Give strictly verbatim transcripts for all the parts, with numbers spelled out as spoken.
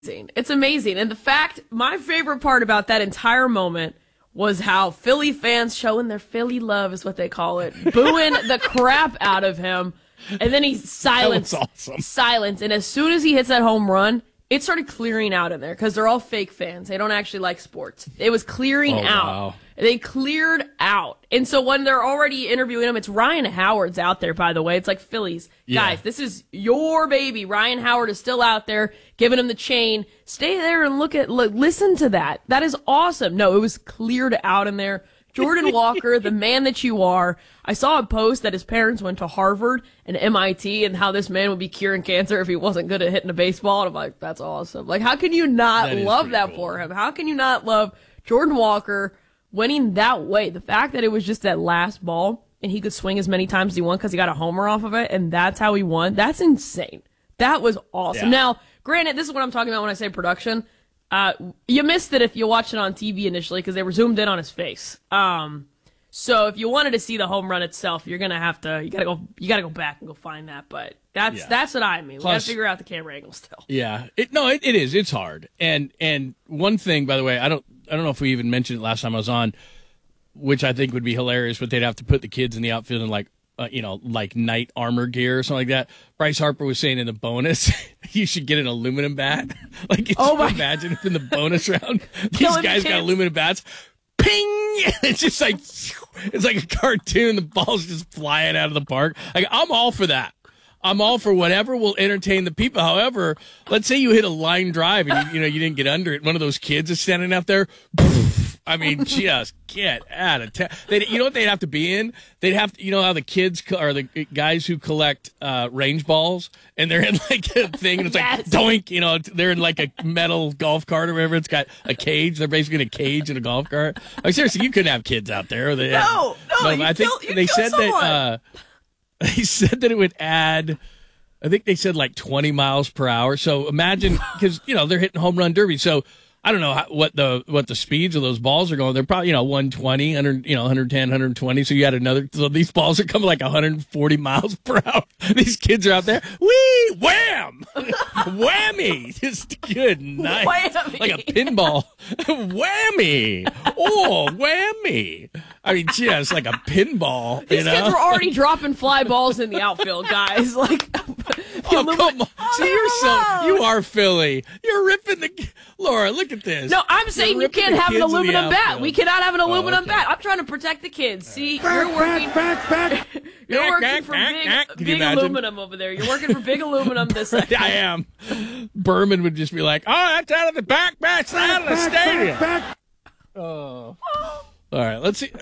It's amazing. And the fact, my favorite part about that entire moment was how Philly fans showing their Philly love is what they call it, booing the crap out of him. And then he's silent. That was awesome. Silence. And as soon as he hits that home run, it started clearing out in there because they're all fake fans. They don't actually like sports. It was clearing oh, out. Wow. They cleared out. And so when they're already interviewing him, it's Ryan Howard's out there, by the way. It's like Phillies. Yeah. Guys, this is your baby. Ryan Howard is still out there giving him the chain. Stay there and look at, look, listen to that. That is awesome. No, it was cleared out in there. Jordan Walker, the man that you are. I saw a post that his parents went to Harvard and M I T and how this man would be curing cancer if he wasn't good at hitting a baseball. And I'm like, that's awesome. Like, how can you not That is love pretty that cool. for him? How can you not love Jordan Walker winning that way? The fact that it was just that last ball and he could swing as many times as he wanted because he got a homer off of it, and that's how he won. That's insane. That was awesome. Yeah. Now, granted, this is what I'm talking about when I say production. Uh, you missed it if you watched it on T V initially because they were zoomed in on his face. Um, so if you wanted to see the home run itself, you're gonna have to. You gotta go. You gotta go back and go find that. But that's Yeah. that's what I mean. We Plus- gotta figure out the camera angle still. Yeah, it, no, it, it is. It's hard. And and one thing, by the way, I don't I don't know if we even mentioned it last time I was on, which I think would be hilarious, but they'd have to put the kids in the outfield in like uh, you know like knight armor gear or something like that. Bryce Harper was saying in the bonus, you should get an aluminum bat. Like, could Oh you my- imagine if in the bonus round these Killing guys the got kids. aluminum bats. Ping! It's just like it's like a cartoon. The ball's just flying out of the park. Like, I'm all for that. I'm all for whatever will entertain the people. However, let's say you hit a line drive and you, you know you didn't get under it. One of those kids is standing out there. I mean, just get out of town. They, you know what they'd have to be in? They'd have to, you know how the kids co- or the guys who collect uh, range balls, and they're in like a thing, and it's Yes. like doink. You know, they're in like a metal golf cart or whatever. It's got a cage. They're basically in a cage in a golf cart. Like, seriously, you couldn't have kids out there. They, No, no, you I think kill- you they kill said someone. that. Uh, they said that it would add. I think they said like twenty miles per hour. So imagine, because you know they're hitting home run derby. So I don't know how, what the what the speeds of those balls are going. They're probably you know one twenty, one hundred, you know one ten, one twenty. So you had another. So these balls are coming like one hundred forty miles per hour. These kids are out there. Whee! Wham! Whammy! Just good night. Whammy. Like a pinball. Whammy! Oh, whammy! I mean, just like a pinball. These you know? kids were already dropping fly balls in the outfield, guys. Like, Oh, come on. See, you're so, alone. you are Philly. You're ripping the, Laura, look at this. No, I'm saying you ripping can't the have an kids in the aluminum bat. outfield. We cannot have an aluminum okay. bat. I'm trying to protect the kids. See, you're working. back, back. You're Back, working back, for back, big, back. Can you big imagine? aluminum over there. You're working for big aluminum this second. I am. Berman would just be like, oh, that's out of the back, that's out of the stadium. Oh. All right, let's see.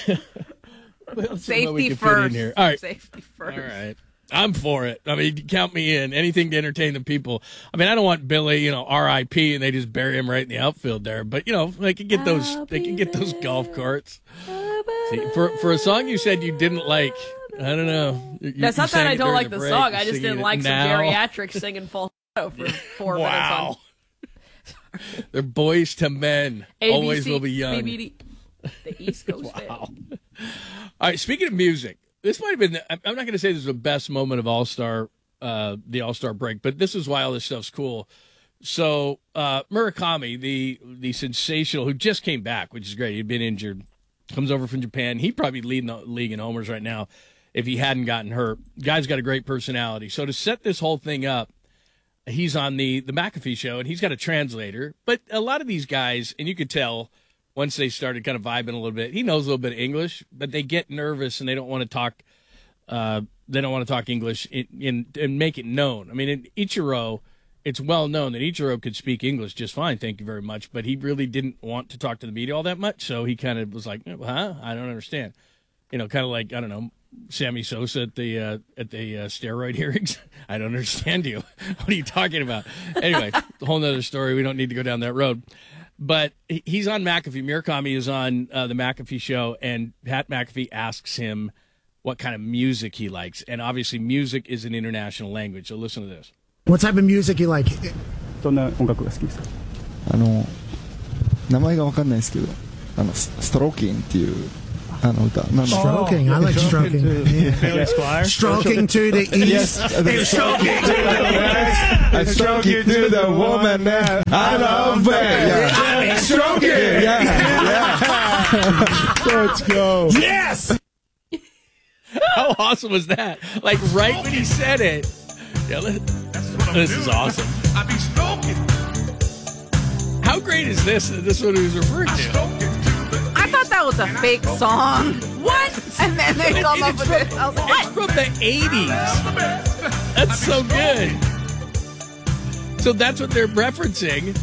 Let's see what we Safety can fit in first. here. All right. Safety first. All right. I'm for it. I mean, count me in. Anything to entertain the people. I mean, I don't want Billy, you know, R I P and they just bury him right in the outfield there. But, you know, they can get those I'll they can be get those there. golf carts. See, for for a song you said you didn't like, I don't know. You, That's you not that sang I it don't during like the break. song. You're I just singing didn't it like some now. geriatrics singing falsetto for four Wow. minutes They're boys to men. on A B C, Always will be young. B B D. The East Coast fan. Wow. All right, speaking of music, this might have been, I'm not going to say this is the best moment of All-Star, uh, the All-Star break, but this is why all this stuff's cool. So, uh, Murakami, the the sensational, who just came back, which is great. He'd been injured, comes over from Japan. He'd probably be leading the league in homers right now if he hadn't gotten hurt. Guy's got a great personality. So to set this whole thing up, he's on the, the McAfee show, and he's got a translator. But a lot of these guys, and you could tell once they started kind of vibing a little bit, he knows a little bit of English, but they get nervous and they don't want to talk uh, they don't want to talk English in, in, and make it known. I mean, in Ichiro, it's well known that Ichiro could speak English just fine, thank you very much, but he really didn't want to talk to the media all that much, so he kind of was like, huh? I don't understand. You know, kind of like, I don't know, Sammy Sosa at the uh, at the uh, steroid hearings. I don't understand you. What are you talking about? Anyway, a whole nother story. We don't need to go down that road. But he's on McAfee. Murakami is on uh, the McAfee show, and Pat McAfee asks him what kind of music he likes. And obviously, music is an international language. So listen to this. What type of music you like? どんな音楽が好きですか？ あの名前がわかんないですけど、あのスストローキンっていう I don't know. what that- No, no. Stroking. I like stroking. Yeah. Billy Squire. Stroking to the east. Yes. Hey, stroking to the west. I stroke you to the woman that I love. Yeah. I stroke it. Yeah. Yeah. Let's go. Yes. How awesome was that? Like right when he said it. Yeah, let- this is awesome. I be stroking. How great is this? This is what he was referring to. I thought that was a fake song. What? And then they come up with it. I was like, It's what? from the eighties. That's so good. So that's what they're referencing.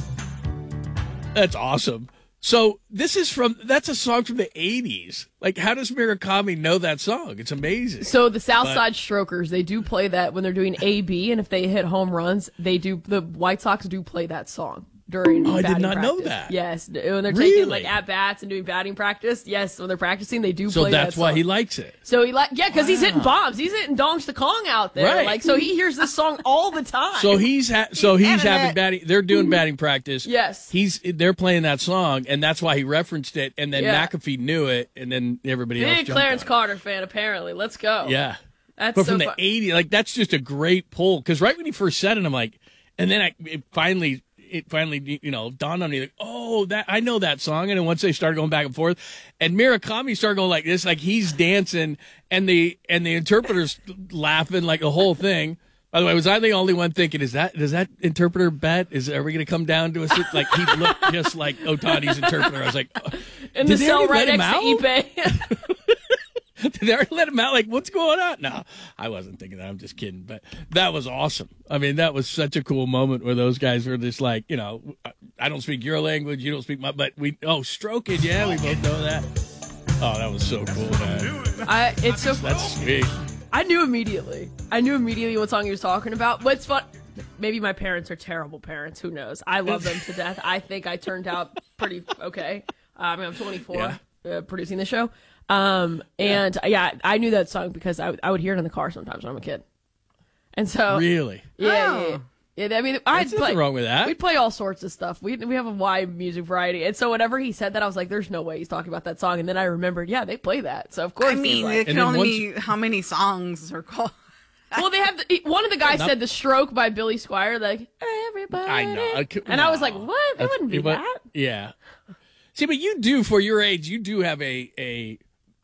That's awesome. So this is from, that's a song from the eighties. Like, how does Murakami know that song? It's amazing. So the South But- Side Strokers, they do play that when they're doing A B, and if they hit home runs, they do. The White Sox do play that song during. Oh, I did batting not know practice. that. Yes, when they're Really? taking like at bats and doing batting practice. Yes, when they're practicing, they do So play that's that why song. he likes it. So he like yeah, because he's hitting bombs. He's hitting dongs to Kong out there. Right. Like so, he hears this song all the time. So he's ha- so he's Internet. having batting. They're doing batting practice. Yes. he's they're playing that song, and that's why he referenced it. And then Yeah. McAfee knew it, and then everybody else big jumped Clarence on it. Carter fan apparently. Let's go. Yeah, that's but so from the fun. eighties, like that's just a great pull. Because right when he first said it, I'm like, and then I it finally. It finally, you know, dawned on me like, oh, that I know that song. And then once they started going back and forth, and Murakami started going like this, like he's dancing, and the and the interpreter's laughing like the whole thing. By the way, was I the only one thinking, is that does that interpreter bet? Is are we going to come down to a sit? Like he looked just like Otani's interpreter. I was like, in did the they cell already right let next him to out? eBay. Did they already let him out? Like, what's going on? No, I wasn't thinking that. I'm just kidding. But that was awesome. I mean, that was such a cool moment where those guys were just like, you know, I don't speak your language, you don't speak my, but we, oh, stroke it. Yeah, we both know that. Oh, that was so cool, man. I it's so That's sweet. I knew immediately. I knew immediately what song he was talking about. But it's fun. Maybe my parents are terrible parents. Who knows? I love them to death. I think I turned out pretty okay. Uh, I mean, I'm twenty-four, Yeah. uh, producing the show. Um, and yeah. yeah, I knew that song because I, I would hear it in the car sometimes when I'm a kid. And so, Really? yeah, Oh. yeah, yeah. Yeah, I mean, I'd There's nothing play, wrong with that. We'd play all sorts of stuff. We we have a wide music variety, and so whenever he said that, I was like, "There's no way he's talking about that song." And then I remembered, yeah, they play that. So of course, I he's mean, like- it can then only once- be how many songs are called. well, they have the, one of the guys Not- said "The Stroke" by Billy Squire, like everybody. I know. I could- and I was no. like, "What? That That's- wouldn't be but- that." Yeah. See, but you do, for your age, you do have a, a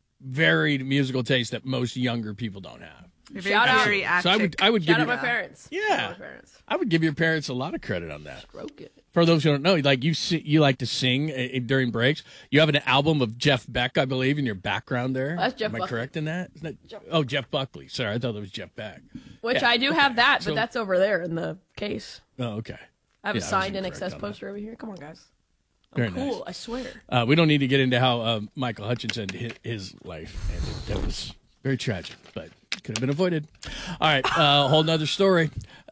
varied musical taste that most younger people don't have. You're Shout out. very So I would, I would Shout give out you, my parents. Yeah. Shout out my parents. I would give your parents a lot of credit on that. Stroke it. For those who don't know, like you, si- you like to sing uh, during breaks. You have an album of Jeff Beck, I believe, in your background there. That's Jeff Am I Buckley. correct in that? Isn't that? Oh, Jeff Buckley. Sorry, I thought that was Jeff Beck. Which Yeah, I do okay. have that, So- but that's over there in the case. Oh, okay. I have Yeah, I a was signed in incorrect excess on that. poster over here. Come on, guys. I'm Very cool. nice. I swear. Uh, we don't need to get into how um, Michael Hutchinson hit his life ended. That was very tragic, but could have been avoided. All right, uh, whole nother story.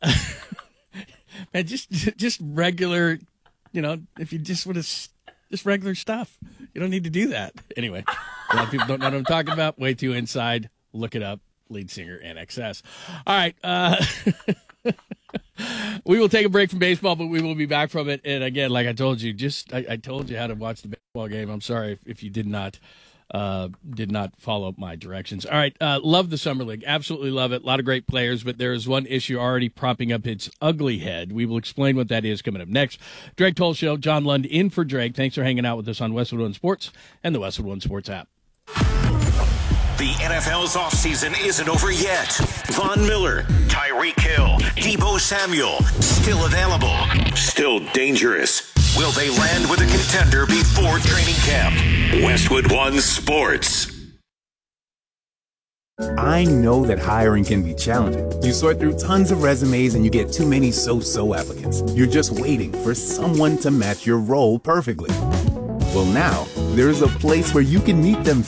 Man, just just regular, you know, if you just want to, just regular stuff. You don't need to do that. Anyway, a lot of people don't know what I'm talking about. Way Too Inside. Look it up. Lead singer N X S. All right. Uh, we will take a break from baseball, but we will be back from it. And again, like I told you, just I, I told you how to watch the baseball game. I'm sorry if, if you did not uh, did not follow my directions. All right, uh, love the Summer League. Absolutely love it. A lot of great players, but there is one issue already propping up its ugly head. We will explain what that is coming up next. Drake Toll Show, John Lund in for Drake. Thanks for hanging out with us on Westwood One Sports and the Westwood One Sports app. The N F L's offseason isn't over yet. Von Miller, Tyreek Hill, Deebo Samuel, still available, still dangerous. Will they land with a contender before training camp? Westwood One Sports. I know that hiring can be challenging. You sort through tons of resumes and you get too many so-so applicants. You're just waiting for someone to match your role perfectly. Well, now, there's a place where you can meet them